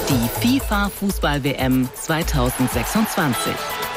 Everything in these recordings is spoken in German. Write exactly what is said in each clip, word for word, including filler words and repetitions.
Die FIFA-Fußball-W M zweitausendsechsundzwanzig.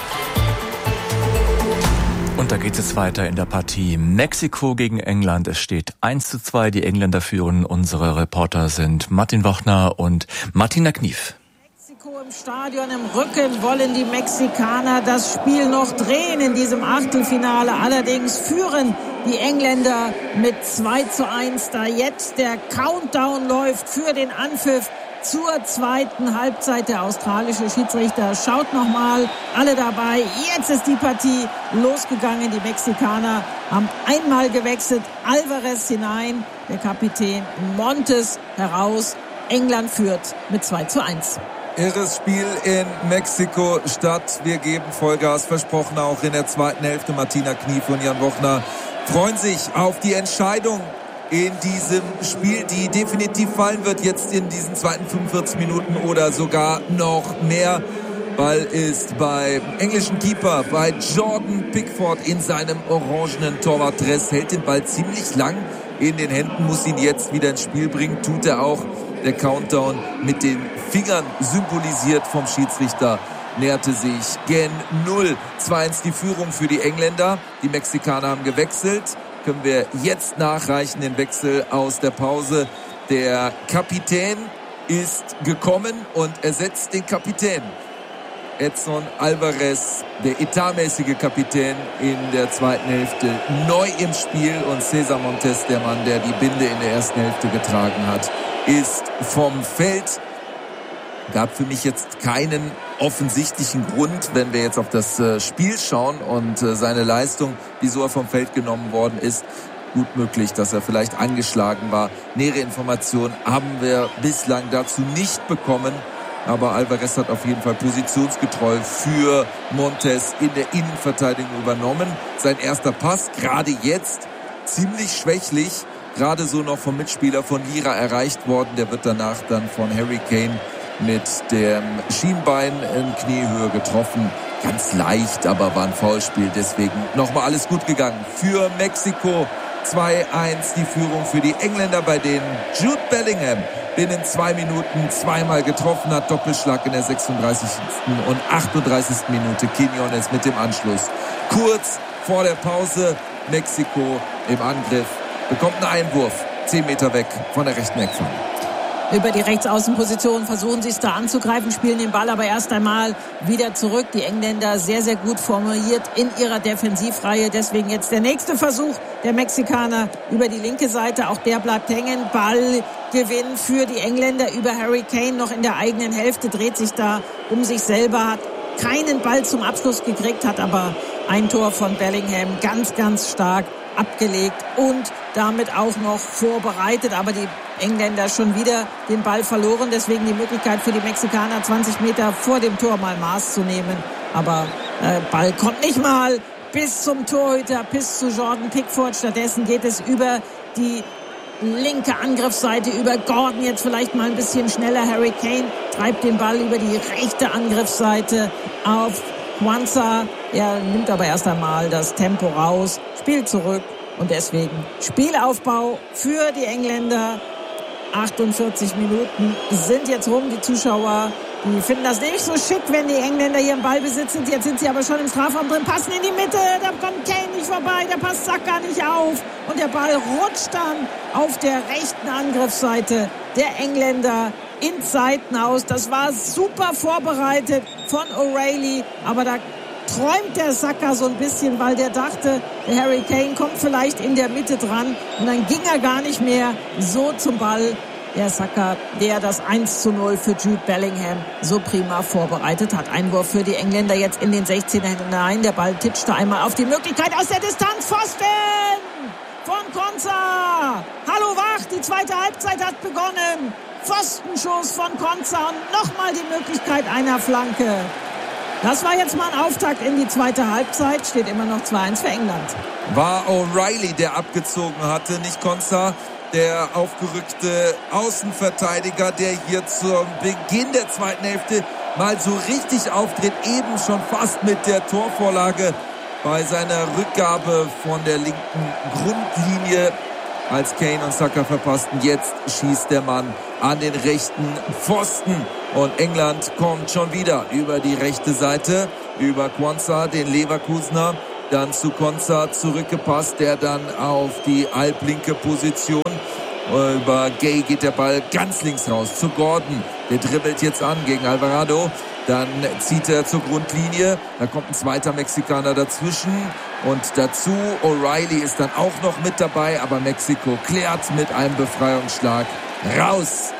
Und da geht es weiter in der Partie Mexiko gegen England. Es steht eins zu zwei, die Engländer führen. Unsere Reporter sind Martin Wochner und Martina Knief. Mexiko im Stadion, im Rücken wollen die Mexikaner das Spiel noch drehen in diesem Achtelfinale. Allerdings führen die Engländer mit zwei zu eins, da jetzt der Countdown läuft für den Anpfiff zur zweiten Halbzeit. Der australische Schiedsrichter schaut nochmal, alle dabei. Jetzt ist die Partie losgegangen. Die Mexikaner haben einmal gewechselt. Alvarez hinein, der Kapitän Montes heraus. England führt mit zwei zu eins. Irres Spiel in Mexiko-Stadt. Wir geben Vollgas, versprochen auch in der zweiten Hälfte. Martina Knief und Jan Wochner freuen sich auf die Entscheidung in diesem Spiel, die definitiv fallen wird jetzt in diesen zweiten fünfundvierzig Minuten oder sogar noch mehr. Ball ist beim englischen Keeper, bei Jordan Pickford in seinem orangenen Torwartdress, hält den Ball ziemlich lang in den Händen, muss ihn jetzt wieder ins Spiel bringen, tut er auch. Der Countdown mit den Fingern symbolisiert vom Schiedsrichter näherte sich gen null. zwei eins die Führung für die Engländer. Die Mexikaner haben gewechselt. Können wir jetzt nachreichen, den Wechsel aus der Pause. Der Kapitän ist gekommen und ersetzt den Kapitän. Edson Alvarez, der etatmäßige Kapitän in der zweiten Hälfte, neu im Spiel. Und César Montes, der Mann, der die Binde in der ersten Hälfte getragen hat, ist vom Feld. Gab für mich jetzt keinen offensichtlichen Grund, wenn wir jetzt auf das Spiel schauen und seine Leistung, wieso er vom Feld genommen worden ist. Gut möglich, dass er vielleicht angeschlagen war. Nähere Informationen haben wir bislang dazu nicht bekommen. Aber Alvarez hat auf jeden Fall positionsgetreu für Montes in der Innenverteidigung übernommen. Sein erster Pass, gerade jetzt, ziemlich schwächlich. Gerade so noch vom Mitspieler von Lira erreicht worden. Der wird danach dann von Harry Kane mit dem Schienbein in Kniehöhe getroffen. Ganz leicht, aber war ein Foulspiel. Deswegen nochmal alles gut gegangen. Für Mexiko zwei eins die Führung für die Engländer, bei denen Jude Bellingham binnen zwei Minuten zweimal getroffen hat. Doppelschlag in der sechsunddreißigsten und achtunddreißigsten Minute. Quiñones mit dem Anschluss. Kurz vor der Pause Mexiko im Angriff. Bekommt einen Einwurf. Zehn Meter weg von der rechten Eckfahne. Über die Rechtsaußenposition versuchen sie es da anzugreifen, spielen den Ball aber erst einmal wieder zurück. Die Engländer sehr, sehr gut formuliert in ihrer Defensivreihe. Deswegen jetzt der nächste Versuch der Mexikaner über die linke Seite. Auch der bleibt hängen. Ballgewinn für die Engländer über Harry Kane noch in der eigenen Hälfte. Dreht sich da um sich selber, hat keinen Ball zum Abschluss gekriegt, hat aber ein Tor von Bellingham ganz, ganz stark abgelegt und damit auch noch vorbereitet. Aber die Engländer schon wieder den Ball verloren. Deswegen die Möglichkeit für die Mexikaner, zwanzig Meter vor dem Tor mal Maß zu nehmen. Aber äh, Ball kommt nicht mal bis zum Torhüter, bis zu Jordan Pickford. Stattdessen geht es über die linke Angriffsseite, über Gordon jetzt vielleicht mal ein bisschen schneller. Harry Kane treibt den Ball über die rechte Angriffsseite auf Quansah. Er nimmt aber erst einmal das Tempo raus, spielt zurück und deswegen Spielaufbau für die Engländer. achtundvierzig Minuten sind jetzt rum. Die Zuschauer, die finden das nicht so schick, wenn die Engländer hier im Ballbesitz sind. Jetzt sind sie aber schon im Strafraum drin, passen in die Mitte, da kommt Kane nicht vorbei, der passt Saka nicht auf und der Ball rutscht dann auf der rechten Angriffsseite der Engländer ins Seitenhaus. Das war super vorbereitet von O'Reilly, aber da träumt der Saka so ein bisschen, weil der dachte, der Harry Kane kommt vielleicht in der Mitte dran und dann ging er gar nicht mehr so zum Ball. Der Saka, der das eins zu null für Jude Bellingham so prima vorbereitet hat. Einwurf für die Engländer jetzt in den sechzehner hinein. Der Ball titschte einmal auf die Möglichkeit aus der Distanz. Pfosten von Quansah. Hallo wach, die zweite Halbzeit hat begonnen. Pfostenschuss von Quansah und nochmal die Möglichkeit einer Flanke. Das war jetzt mal ein Auftakt in die zweite Halbzeit. Steht immer noch zwei eins für England. War O'Reilly, der abgezogen hatte, nicht Quansah, der aufgerückte Außenverteidiger, der hier zum Beginn der zweiten Hälfte mal so richtig auftritt. Eben schon fast mit der Torvorlage bei seiner Rückgabe von der linken Grundlinie. als Kane und Saka verpassten. Jetzt schießt der Mann an den rechten Pfosten. Und England kommt schon wieder über die rechte Seite, über Quansah, den Leverkusener. Dann zu Konsa zurückgepasst, der dann auf die halblinke Position. Über Gay geht der Ball ganz links raus zu Gordon. Der dribbelt jetzt an gegen Alvarado. Dann zieht er zur Grundlinie. Da kommt ein zweiter Mexikaner dazwischen. Und dazu O'Reilly ist dann auch noch mit dabei. Aber Mexiko klärt mit einem Befreiungsschlag raus.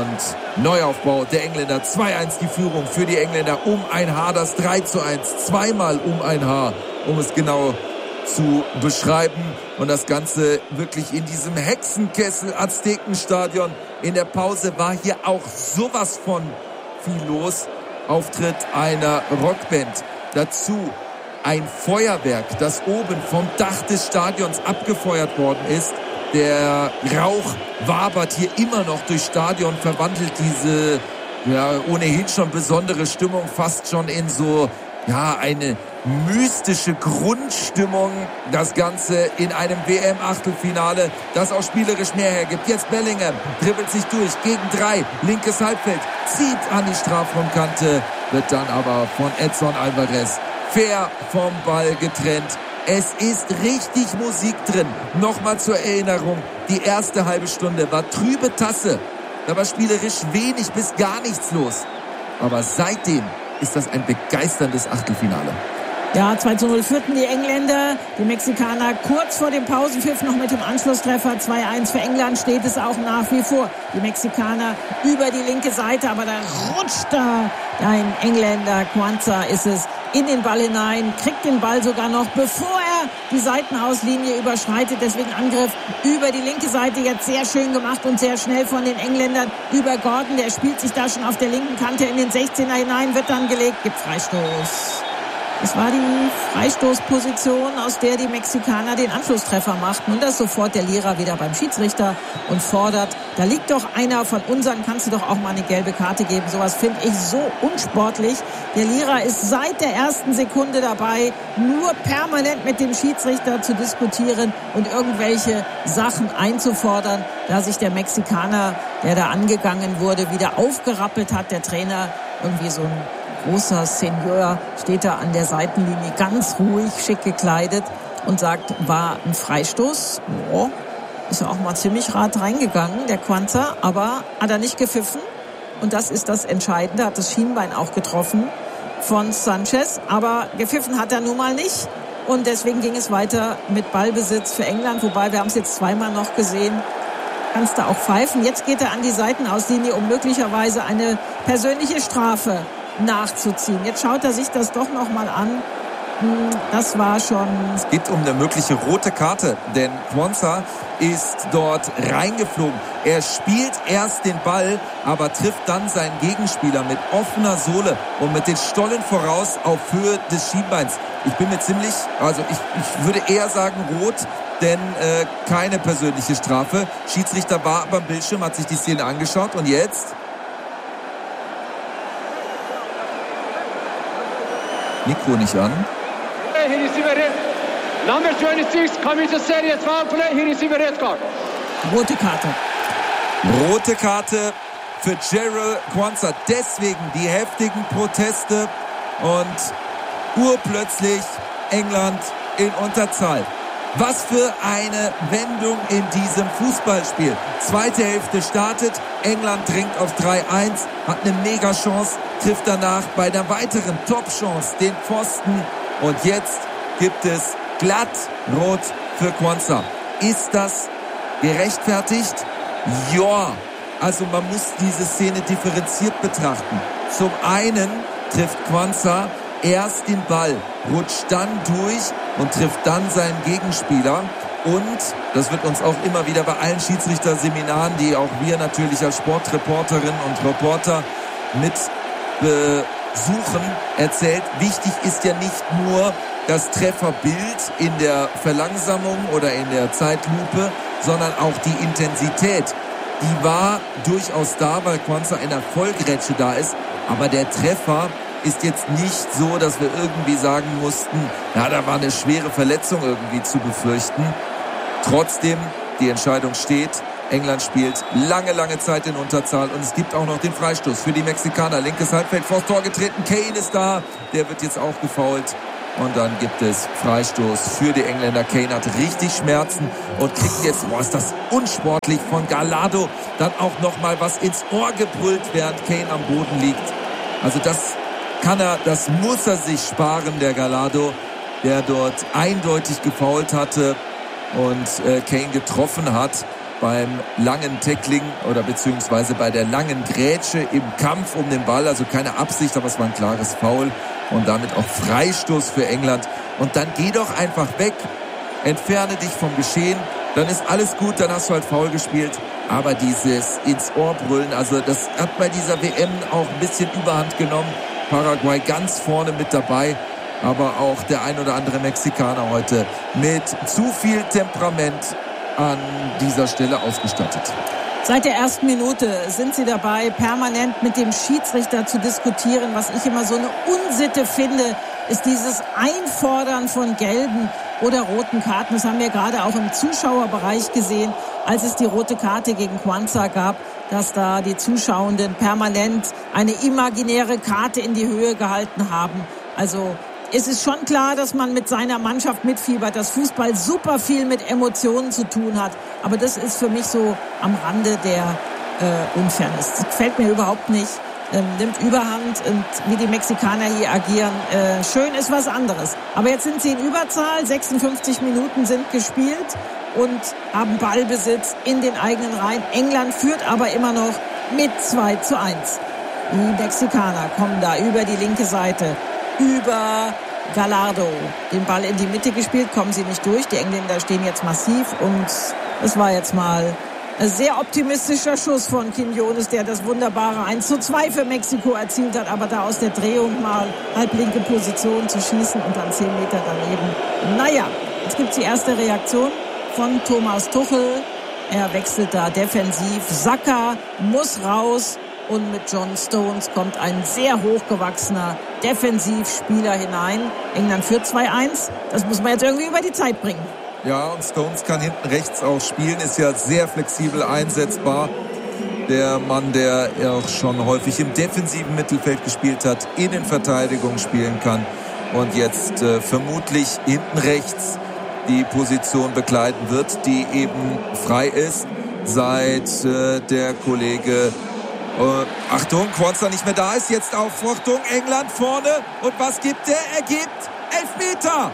Und Neuaufbau der Engländer. zwei eins die Führung für die Engländer. Um ein Haar das drei zu eins. Zweimal um ein Haar, um es genau zu beschreiben. Und das Ganze wirklich in diesem Hexenkessel Aztekenstadion. In der Pause war hier auch sowas von viel los. Auftritt einer Rockband. Dazu ein Feuerwerk, das oben vom Dach des Stadions abgefeuert worden ist. Der Rauch wabert hier immer noch durchs Stadion, verwandelt diese ja, ohnehin schon besondere Stimmung fast schon in so ja eine mystische Grundstimmung. Das Ganze in einem W M-Achtelfinale, das auch spielerisch mehr hergibt. Jetzt Bellingham dribbelt sich durch gegen drei, linkes Halbfeld, zieht an die Strafraumkante, wird dann aber von Edson Alvarez fair vom Ball getrennt. Es ist richtig Musik drin. Nochmal zur Erinnerung, die erste halbe Stunde war trübe Tasse. Da war spielerisch wenig bis gar nichts los. Aber seitdem ist das ein begeisterndes Achtelfinale. Ja, zwei zu null führten die Engländer. Die Mexikaner kurz vor dem Pausenpfiff noch mit dem Anschlusstreffer. zwei eins für England steht es auch nach wie vor. Die Mexikaner über die linke Seite, aber da rutscht da ein Engländer, Quansah ist es, in den Ball hinein, kriegt den Ball sogar noch, bevor er die Seitenauslinie überschreitet. Deswegen Angriff über die linke Seite, jetzt sehr schön gemacht und sehr schnell von den Engländern über Gordon. Der spielt sich da schon auf der linken Kante in den sechzehner hinein, wird dann gelegt, gibt Freistoß. Es war die Freistoßposition, aus der die Mexikaner den Anschlusstreffer machten. Und da ist sofort der Lira wieder beim Schiedsrichter und fordert, da liegt doch einer von unseren, kannst du doch auch mal eine gelbe Karte geben. Sowas finde ich so unsportlich. Der Lira ist seit der ersten Sekunde dabei, nur permanent mit dem Schiedsrichter zu diskutieren und irgendwelche Sachen einzufordern, da sich der Mexikaner, der da angegangen wurde, wieder aufgerappelt hat. Der Trainer irgendwie so ein großer Senior steht da an der Seitenlinie ganz ruhig, schick gekleidet und sagt, war ein Freistoß. Oh, ist ja auch mal ziemlich hart reingegangen, der Quansah, aber hat er nicht gepfiffen. Und das ist das Entscheidende, hat das Schienbein auch getroffen von Sanchez. Aber gepfiffen hat er nun mal nicht. Und deswegen ging es weiter mit Ballbesitz für England. Wobei, wir haben es jetzt zweimal noch gesehen, kannst du auch pfeifen. Jetzt geht er an die Seitenauslinie, um möglicherweise eine persönliche Strafe nachzuziehen. Jetzt schaut er sich das doch noch mal an. Das war schon... Es geht um eine mögliche rote Karte, denn Quansah ist dort reingeflogen. Er spielt erst den Ball, aber trifft dann seinen Gegenspieler mit offener Sohle und mit den Stollen voraus auf Höhe des Schienbeins. Ich bin mir ziemlich, also ich, ich würde eher sagen rot, denn äh, keine persönliche Strafe. Schiedsrichter war beim Bildschirm, hat sich die Szene angeschaut und jetzt... Mikro nicht an. Rote Karte. Rote Karte für Jarell Quansah. Deswegen die heftigen Proteste und urplötzlich England in Unterzahl. Was für eine Wendung in diesem Fußballspiel. Zweite Hälfte startet, England dringt auf drei eins, hat eine Mega-Chance, trifft danach bei der weiteren Top-Chance den Pfosten. Und jetzt gibt es glatt rot für Quansah. Ist das gerechtfertigt? Ja, also man muss diese Szene differenziert betrachten. Zum einen trifft Quansah erst den Ball, rutscht dann durch und trifft dann seinen Gegenspieler. Und das wird uns auch immer wieder bei allen Schiedsrichterseminaren, die auch wir natürlich als Sportreporterinnen und Reporter mit besuchen, erzählt. Wichtig ist ja nicht nur das Trefferbild in der Verlangsamung oder in der Zeitlupe, sondern auch die Intensität. Die war durchaus da, weil Quansah in der Vollgrätsche da ist. Aber der Treffer ist jetzt nicht so, dass wir irgendwie sagen mussten, ja, da war eine schwere Verletzung irgendwie zu befürchten. Trotzdem Die Entscheidung steht. England spielt lange, lange Zeit in Unterzahl und es gibt auch noch den Freistoß für die Mexikaner. Linkes Halbfeld, vors Tor getreten. Kane ist da. Der wird jetzt auch gefoult. Und dann gibt es Freistoß für die Engländer. Kane hat richtig Schmerzen und kriegt jetzt, boah, ist das unsportlich von Gallardo, dann auch nochmal was ins Ohr gebrüllt, während Kane am Boden liegt. Also das kann er, das muss er sich sparen, der Gallardo, der dort eindeutig gefoult hatte und äh, Kane getroffen hat beim langen Tackling oder beziehungsweise bei der langen Grätsche im Kampf um den Ball. Also keine Absicht, aber es war ein klares Foul und damit auch Freistoß für England. Und dann geh doch einfach weg, entferne dich vom Geschehen, dann ist alles gut, dann hast du halt Foul gespielt. Aber dieses ins Ohr brüllen, also das hat bei dieser W M auch ein bisschen Überhand genommen. Paraguay ganz vorne mit dabei, aber auch der ein oder andere Mexikaner heute mit zu viel Temperament an dieser Stelle ausgestattet. Seit der ersten Minute sind sie dabei, permanent mit dem Schiedsrichter zu diskutieren. Was ich immer so eine Unsitte finde, ist dieses Einfordern von gelben oder roten Karten. Das haben wir gerade auch im Zuschauerbereich gesehen, als es die rote Karte gegen Quansah gab, dass da die Zuschauenden permanent eine imaginäre Karte in die Höhe gehalten haben. Also es ist schon klar, dass man mit seiner Mannschaft mitfiebert, dass Fußball super viel mit Emotionen zu tun hat. Aber das ist für mich so am Rande der äh, Unfairness. Das gefällt mir überhaupt nicht. Ähm, nimmt Überhand und wie die Mexikaner hier agieren. Äh, schön ist was anderes. Aber jetzt sind sie in Überzahl. sechsundfünfzig Minuten sind gespielt und haben Ballbesitz in den eigenen Reihen. England führt aber immer noch mit zwei zu eins. Die Mexikaner kommen da über die linke Seite. Über Gallardo den Ball in die Mitte gespielt, kommen sie nicht durch. Die Engländer stehen jetzt massiv und es war jetzt mal ein sehr optimistischer Schuss von Quiñones, der das wunderbare eins zu zwei für Mexiko erzielt hat, aber da aus der Drehung mal halblinke Position zu schießen und dann zehn Meter daneben. Naja, jetzt gibt es die erste Reaktion von Thomas Tuchel. Er wechselt da defensiv. Saka muss raus. Und mit John Stones kommt ein sehr hochgewachsener Defensivspieler hinein. England führt zwei eins. Das muss man jetzt irgendwie über die Zeit bringen. Ja, und Stones kann hinten rechts auch spielen, ist ja sehr flexibel einsetzbar. Der Mann, der auch schon häufig im defensiven Mittelfeld gespielt hat, Innenverteidigung spielen kann und jetzt äh, vermutlich hinten rechts die Position bekleiden wird, die eben frei ist, seit äh, der Kollege Uh, Achtung, Quansah nicht mehr da ist, jetzt Aufforderung, England vorne und was gibt er? Er gibt Elfmeter!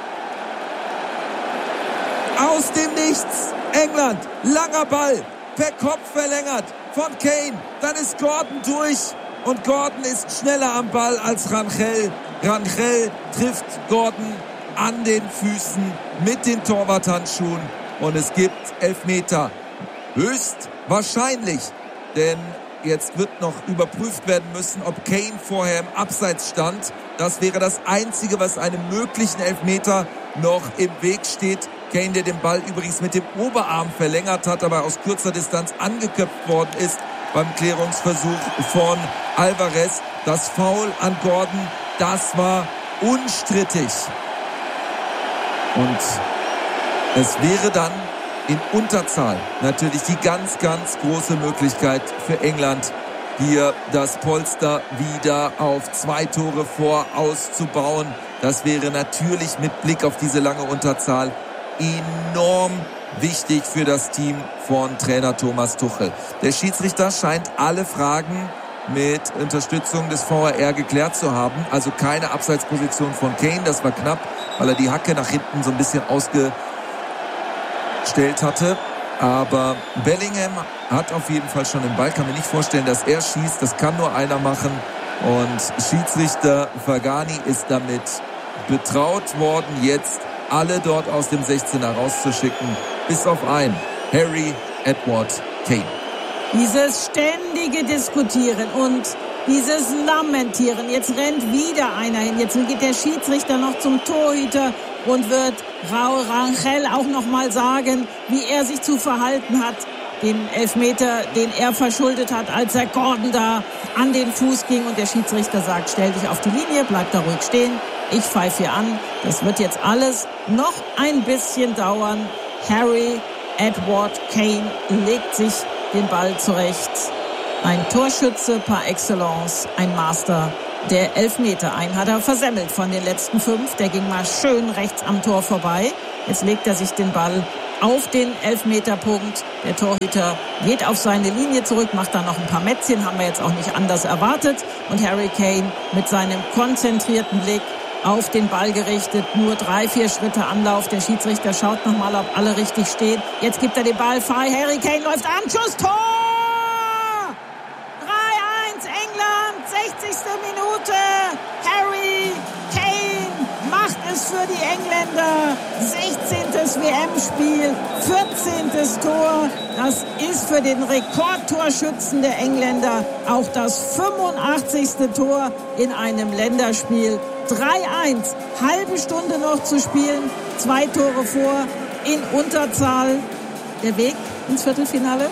Aus dem Nichts, England, langer Ball, per Kopf verlängert von Kane, dann ist Gordon durch und Gordon ist schneller am Ball als Rangel. Rangel trifft Gordon an den Füßen mit den Torwarthandschuhen und es gibt Elfmeter. Höchst wahrscheinlich, denn jetzt wird noch überprüft werden müssen, ob Kane vorher im Abseits stand. Das wäre das Einzige, was einem möglichen Elfmeter noch im Weg steht. Kane, der den Ball übrigens mit dem Oberarm verlängert hat, aber aus kurzer Distanz angeköpft worden ist beim Klärungsversuch von Alvarez. Das Foul an Gordon, das war unstrittig. Und es wäre dann in Unterzahl natürlich die ganz, ganz große Möglichkeit für England, hier das Polster wieder auf zwei Tore vor auszubauen. Das wäre natürlich mit Blick auf diese lange Unterzahl enorm wichtig für das Team von Trainer Thomas Tuchel. Der Schiedsrichter scheint alle Fragen mit Unterstützung des V A R geklärt zu haben. Also keine Abseitsposition von Kane, das war knapp, weil er die Hacke nach hinten so ein bisschen ausge stellt hatte, aber Bellingham hat auf jeden Fall schon den Ball, kann mir nicht vorstellen, dass er schießt, das kann nur einer machen und Schiedsrichter Fagani ist damit betraut worden, jetzt alle dort aus dem sechzehner rauszuschicken, bis auf einen, Harry Edward Kane. Dieses ständige Diskutieren und dieses Lamentieren, jetzt rennt wieder einer hin, jetzt geht der Schiedsrichter noch zum Torhüter und wird Raul Rangel auch noch mal sagen, wie er sich zu verhalten hat. Den Elfmeter, den er verschuldet hat, als er Gordon da an den Fuß ging. Und der Schiedsrichter sagt, stell dich auf die Linie, bleib da ruhig stehen. Ich pfeife hier an. Das wird jetzt alles noch ein bisschen dauern. Harry Edward Kane legt sich den Ball zurecht. Ein Torschütze par excellence, ein Master der Elfmeter. Einen hat er versemmelt von den letzten fünf. Der ging mal schön rechts am Tor vorbei. Jetzt legt er sich den Ball auf den Elfmeterpunkt. Der Torhüter geht auf seine Linie zurück, macht da noch ein paar Mätzchen, haben wir jetzt auch nicht anders erwartet. Und Harry Kane mit seinem konzentrierten Blick auf den Ball gerichtet, nur drei, vier Schritte Anlauf. Der Schiedsrichter schaut nochmal, ob alle richtig stehen. Jetzt gibt er den Ball frei. Harry Kane läuft an. Schuss, Tor! drei eins England, sechzigste Minute. Harry Kane macht es für die Engländer. sechzehntes W M-Spiel, vierzehntes Tor. Das ist für den Rekordtorschützen der Engländer auch das fünfundachtzigste Tor in einem Länderspiel. drei eins, halbe Stunde noch zu spielen, zwei Tore vor, in Unterzahl. Der Weg ins Viertelfinale?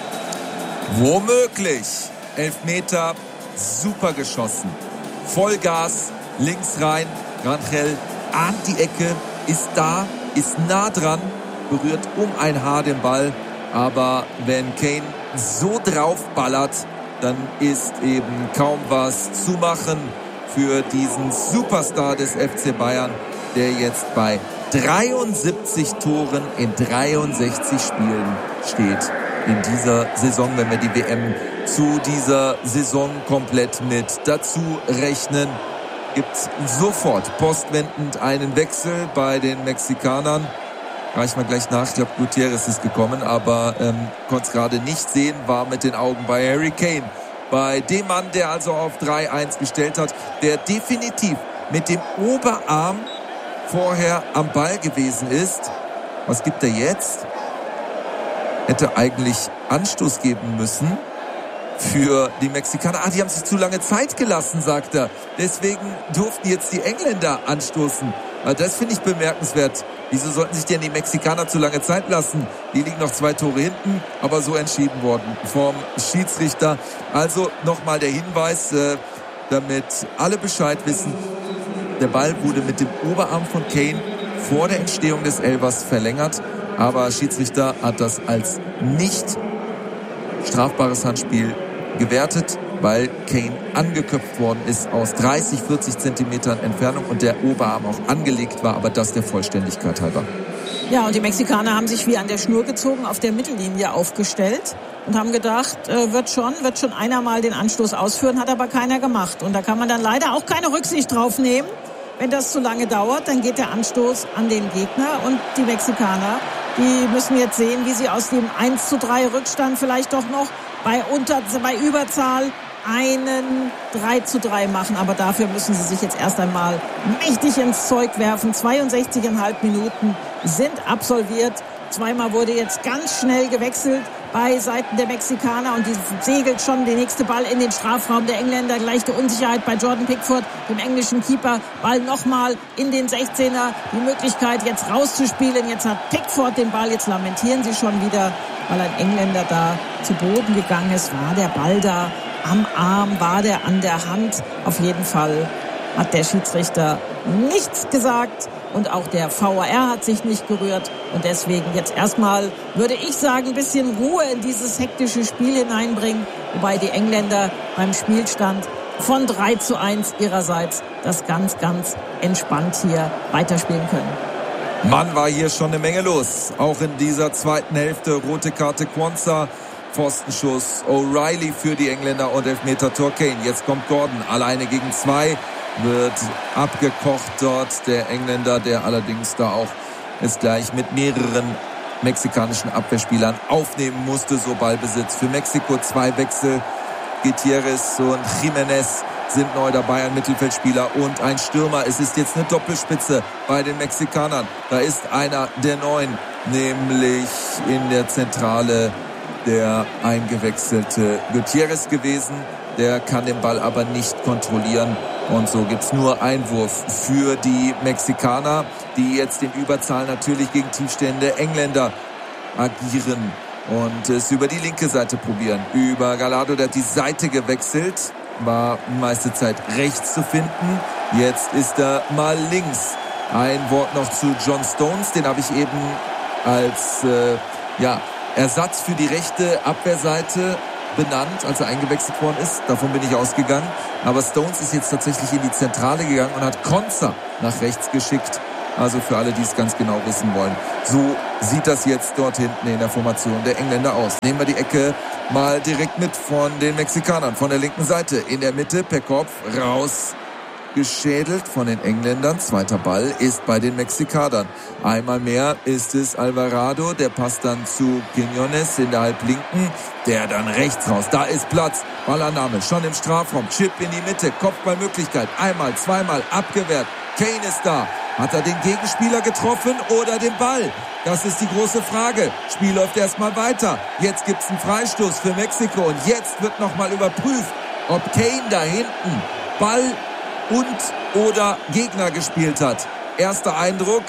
Womöglich. Elfmeter, super geschossen. Vollgas, links rein. Rangel ahnt die Ecke, ist da, ist nah dran, berührt um ein Haar den Ball. Aber wenn Kane so draufballert, dann ist eben kaum was zu machen für diesen Superstar des F C Bayern, der jetzt bei dreiundsiebzig Toren in dreiundsechzig Spielen steht. In dieser Saison, wenn wir die W M zu dieser Saison komplett mit dazu rechnen, gibt es sofort postwendend einen Wechsel bei den Mexikanern. Reichen wir gleich nach. Ich glaube, Gutierrez ist gekommen, aber ähm, konnte es gerade nicht sehen, war mit den Augen bei Harry Kane. Bei dem Mann, der also auf drei eins gestellt hat, der definitiv mit dem Oberarm vorher am Ball gewesen ist. Was gibt er jetzt? Hätte eigentlich Anstoß geben müssen für die Mexikaner. Ah, die haben sich zu lange Zeit gelassen, sagt er. Deswegen durften jetzt die Engländer anstoßen. Das finde ich bemerkenswert. Wieso sollten sich denn die Mexikaner zu lange Zeit lassen? Die liegen noch zwei Tore hinten, aber so entschieden worden vom Schiedsrichter. Also nochmal der Hinweis, äh, damit alle Bescheid wissen. Der Ball wurde mit dem Oberarm von Kane vor der Entstehung des Elfers verlängert. Aber Schiedsrichter hat das als nicht strafbares Handspiel gewertet, weil Kane angeköpft worden ist aus dreißig, vierzig Zentimetern Entfernung und der Oberarm auch angelegt war, aber das der Vollständigkeit halber. Ja, und die Mexikaner haben sich wie an der Schnur gezogen, auf der Mittellinie aufgestellt und haben gedacht, äh, wird schon, wird schon einer mal den Anstoß ausführen, hat aber keiner gemacht. Und da kann man dann leider auch keine Rücksicht drauf nehmen. Wenn das zu lange dauert, dann geht der Anstoß an den Gegner und die Mexikaner, die müssen jetzt sehen, wie sie aus dem eins zu drei Rückstand vielleicht doch noch bei, Unter, bei Überzahl einen drei zu drei machen. Aber dafür müssen sie sich jetzt erst einmal mächtig ins Zeug werfen. zweiundsechzig Komma fünf Minuten sind absolviert. Zweimal wurde jetzt ganz schnell gewechselt bei Seiten der Mexikaner und die segelt schon der nächste Ball in den Strafraum der Engländer. Leichte Unsicherheit bei Jordan Pickford, dem englischen Keeper. Ball nochmal in den sechzehner. Die Möglichkeit jetzt rauszuspielen. Jetzt hat Pickford den Ball. Jetzt lamentieren sie schon wieder, weil ein Engländer da zu Boden gegangen ist. War der Ball da am Arm? War der an der Hand? Auf jeden Fall hat der Schiedsrichter nichts gesagt. Und auch der V A R hat sich nicht gerührt. Und deswegen jetzt erstmal, würde ich sagen, ein bisschen Ruhe in dieses hektische Spiel hineinbringen. Wobei die Engländer beim Spielstand von drei zu eins ihrerseits das ganz, ganz entspannt hier weiterspielen können. Mann, war hier schon eine Menge los. Auch in dieser zweiten Hälfte. Rote Karte Quansah, Pfostenschuss O'Reilly für die Engländer und Elfmeter-Tor Kane. Jetzt kommt Gordon alleine gegen zwei. Wird abgekocht dort der Engländer, der allerdings da auch es gleich mit mehreren mexikanischen Abwehrspielern aufnehmen musste. So Ballbesitz für Mexiko, zwei Wechsel. Gutierrez und Jiménez sind neu dabei, ein Mittelfeldspieler und ein Stürmer. Es ist jetzt eine Doppelspitze bei den Mexikanern. Da ist einer der Neuen, nämlich in der Zentrale der eingewechselte Gutierrez gewesen. Der kann den Ball aber nicht kontrollieren. Und so gibt's nur Einwurf für die Mexikaner, die jetzt in Überzahl natürlich gegen tiefstehende Engländer agieren und es über die linke Seite probieren. Über Gallardo, der hat die Seite gewechselt, war meiste Zeit rechts zu finden. Jetzt ist er mal links. Ein Wort noch zu John Stones, den habe ich eben als äh, ja, Ersatz für die rechte Abwehrseite benannt, als er eingewechselt worden ist. Davon bin ich ausgegangen. Aber Stones ist jetzt tatsächlich in die Zentrale gegangen und hat Konza nach rechts geschickt. Also für alle, die es ganz genau wissen wollen. So sieht das jetzt dort hinten in der Formation der Engländer aus. Nehmen wir die Ecke mal direkt mit von den Mexikanern. Von der linken Seite in der Mitte per Kopf raus. Geschädelt von den Engländern. Zweiter Ball ist bei den Mexikanern. Einmal mehr ist es Alvarado. Der passt dann zu Quiñones in der Halblinken. Der dann rechts raus. Da ist Platz. Ballannahme schon im Strafraum. Chip in die Mitte. Kopfballmöglichkeit. Einmal, zweimal abgewehrt. Kane ist da. Hat er den Gegenspieler getroffen oder den Ball? Das ist die große Frage. Spiel läuft erstmal weiter. Jetzt gibt's einen Freistoß für Mexiko. Und jetzt wird nochmal überprüft, ob Kane da hinten Ball und oder Gegner gespielt hat. Erster Eindruck,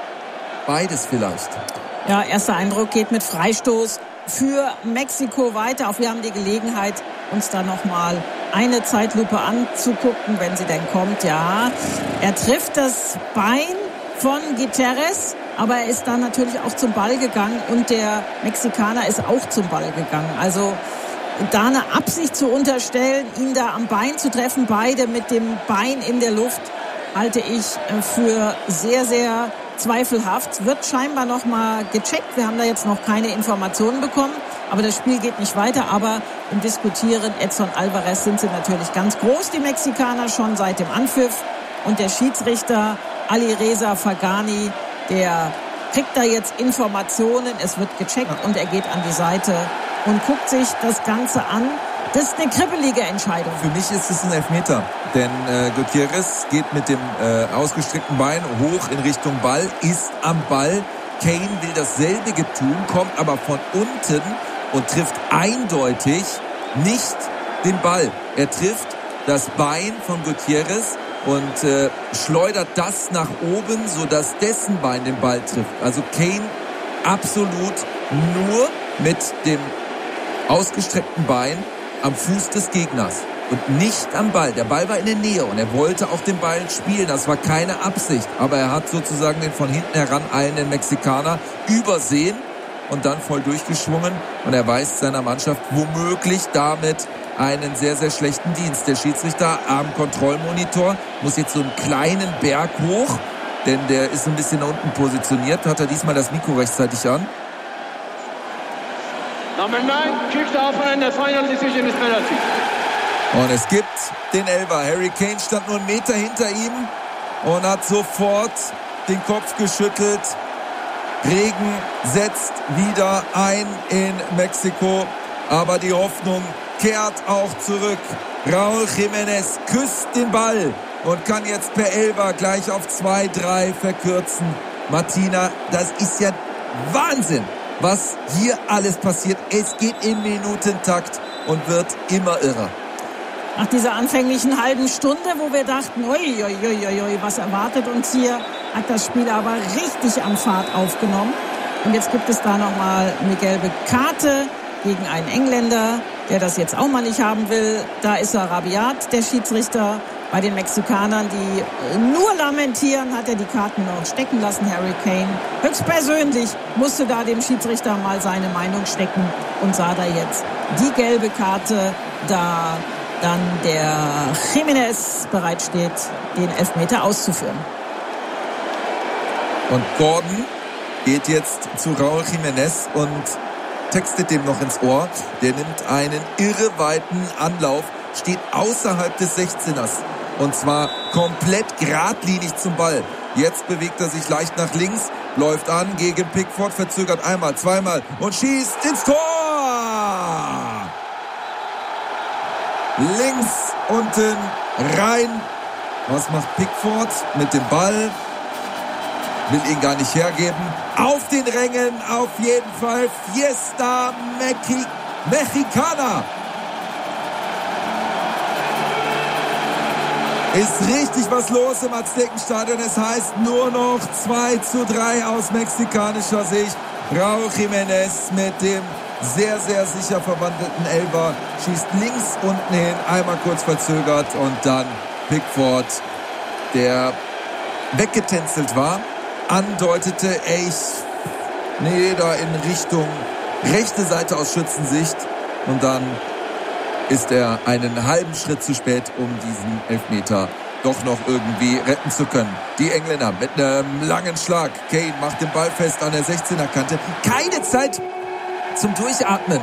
beides vielleicht. Ja, erster Eindruck geht mit Freistoß für Mexiko weiter. Auch wir haben die Gelegenheit, uns da nochmal eine Zeitlupe anzugucken, wenn sie denn kommt. Ja, er trifft das Bein von Gutierrez, aber er ist dann natürlich auch zum Ball gegangen und der Mexikaner ist auch zum Ball gegangen. Also da eine Absicht zu unterstellen, ihn da am Bein zu treffen, beide mit dem Bein in der Luft, halte ich für sehr, sehr zweifelhaft. Wird scheinbar noch mal gecheckt. Wir haben da jetzt noch keine Informationen bekommen, aber das Spiel geht nicht weiter. Aber im Diskutieren Edson Alvarez sind sie natürlich ganz groß, die Mexikaner, schon seit dem Anpfiff. Und der Schiedsrichter Alireza Fagani, der kriegt da jetzt Informationen. Es wird gecheckt und er geht an die Seite und guckt sich das Ganze an. Das ist eine kribbelige Entscheidung. Für mich ist es ein Elfmeter, denn äh, Gutierrez geht mit dem äh, ausgestreckten Bein hoch in Richtung Ball, ist am Ball. Kane will dasselbe tun, kommt aber von unten und trifft eindeutig nicht den Ball. Er trifft das Bein von Gutierrez und äh, schleudert das nach oben, sodass dessen Bein den Ball trifft. Also Kane absolut nur mit dem ausgestreckten Bein am Fuß des Gegners und nicht am Ball. Der Ball war in der Nähe und er wollte auch den Ball spielen. Das war keine Absicht, aber er hat sozusagen den von hinten heran eilenden Mexikaner übersehen und dann voll durchgeschwungen und er weist seiner Mannschaft womöglich damit einen sehr, sehr schlechten Dienst. Der Schiedsrichter am Kontrollmonitor muss jetzt so einen kleinen Berg hoch, denn der ist ein bisschen nach unten positioniert. Hat er diesmal das Mikro rechtzeitig an? Number nine, fifth half and the final decision is penalty. Und es gibt den Elfer. Harry Kane stand nur einen Meter hinter ihm und hat sofort den Kopf geschüttelt. Regen setzt wieder ein in Mexiko, aber die Hoffnung kehrt auch zurück. Raúl Jiménez küsst den Ball und kann jetzt per Elfer gleich auf zwei drei verkürzen. Martina, das ist ja Wahnsinn, was hier alles passiert. Es geht im Minutentakt und wird immer irrer. Nach dieser anfänglichen halben Stunde, wo wir dachten, ui, ui, ui, ui, was erwartet uns hier, hat das Spiel aber richtig an Fahrt aufgenommen. Und jetzt gibt es da nochmal eine gelbe Karte gegen einen Engländer, der das jetzt auch mal nicht haben will. Da ist er rabiat, der Schiedsrichter. Bei den Mexikanern, die nur lamentieren, hat er die Karten noch stecken lassen, Harry Kane. Höchstpersönlich musste da dem Schiedsrichter mal seine Meinung stecken und sah da jetzt die gelbe Karte, da dann der Jiménez bereitsteht, den Elfmeter auszuführen. Und Gordon geht jetzt zu Raúl Jiménez und textet dem noch ins Ohr. Der nimmt einen irreweiten Anlauf, steht außerhalb des sechzehners. Und zwar komplett geradlinig zum Ball. Jetzt bewegt er sich leicht nach links, läuft an gegen Pickford, verzögert einmal, zweimal und schießt ins Tor! Links unten rein. Was macht Pickford mit dem Ball? Will ihn gar nicht hergeben. Auf den Rängen auf jeden Fall Fiesta Mexi- Mexicana. Ist richtig was los im Aztekenstadion. Es heißt nur noch zwei zu drei aus mexikanischer Sicht. Raúl Jiménez mit dem sehr, sehr sicher verwandelten Elfer schießt links unten hin, einmal kurz verzögert und dann Pickford, der weggetänzelt war, andeutete, ey, ich Nee, da in Richtung rechte Seite aus Schützensicht. Und dann ist er einen halben Schritt zu spät, um diesen Elfmeter doch noch irgendwie retten zu können. Die Engländer mit einem langen Schlag. Kane macht den Ball fest an der sechzehner Kante. Keine Zeit zum Durchatmen.